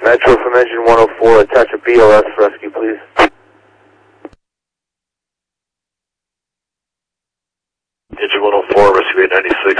Metro from engine 104, attach a BLS for rescue, please. Engine 104, rescue 896,